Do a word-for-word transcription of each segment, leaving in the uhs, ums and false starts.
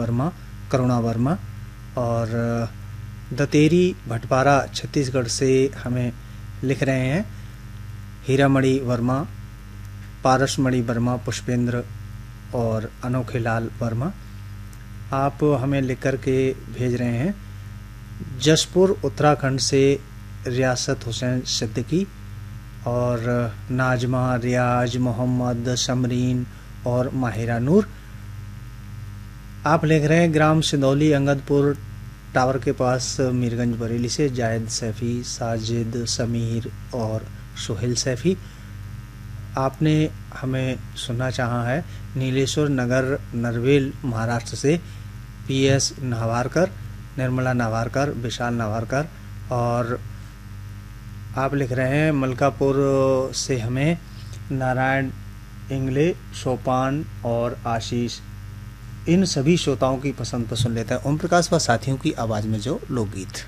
वर्मा, करुणा वर्मा। और दतेरी भटपारा छत्तीसगढ़ से हमें लिख रहे हैं हीरामणि वर्मा, पारसमणि वर्मा, पुष्पेंद्र और अनोखे लाल वर्मा। आप हमें लिख कर के भेज रहे हैं जसपुर उत्तराखंड से रियासत हुसैन सिद्दीकी और नाजमा, रियाज, मोहम्मद, समरीन और माहिरा नूर। आप लिख रहे हैं ग्राम सिंदौली, अंगदपुर टावर के पास, मीरगंज बरेली से जायद सैफी, साजिद, समीर और सुहेल सैफी। आपने हमें सुनना चाहा है नीलेश्वर नगर, नरवेल, महाराष्ट्र से पी एस नावारकर, निर्मला नावारकर, विशाल नावारकर। और आप लिख रहे हैं मलकापुर से हमें नारायण इंगले, सोपान और आशीष। इन सभी श्रोताओं की पसंद पर सुन लेते हैं ओम प्रकाश व साथियों की आवाज में जो लोकगीत।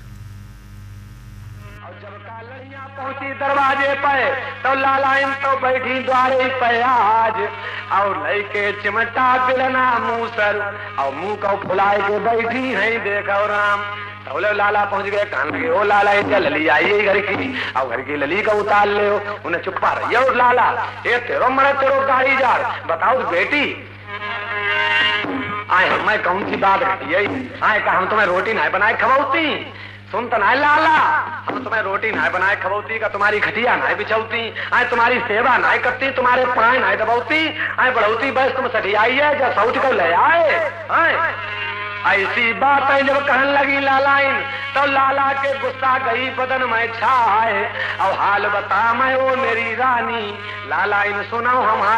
पहुंची दरवाजे पे तो लालाइन तो बैठी द्वारे पे आज, और लइके चिमटा बिलना मुंह सर और मुंह को फुलाए के बैठी है देखो राम। तो लाला पहुंच गए, कान लगे ओ लाला ये लली आई घर की, और घर की लली का उतार ले। उन्हें चुप्पा रही और लाला ये तेरो मरे तेरो गाड़ी जा बताओ बेटी आए मैं कौन सी बात घटी है? आए का हम तुम्हें रोटी नहीं बनाए खबौती, सुन तो नहीं लाला, हम तुम्हें रोटी नहीं बनाए खबौती का, तुम्हारी खटिया नहीं बिछौती, आए तुम्हारी सेवा नहीं करती, तुम्हारे पाए नहीं दबौती, आए बढ़ौती बस तुम सठियाई है जब सऊट को ले आए। आए ऐसी बात है जब कहने लगी लालाइन तो लाला के गुस्सा गई बदन में छाए, और हाल बता मैं ओ मेरी रानी। लालाइन सुनाओ हम